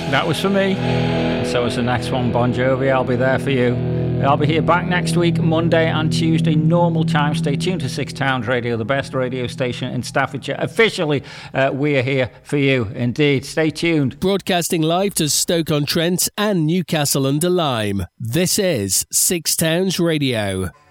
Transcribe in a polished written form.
That was for me. And so is the next one, Bon Jovi. I'll be there for you. I'll be here back next week, Monday and Tuesday, normal time. Stay tuned to Six Towns Radio, the best radio station in Staffordshire. Officially, we are here for you, indeed. Stay tuned. Broadcasting live to Stoke-on-Trent and Newcastle under Lyme. This is Six Towns Radio.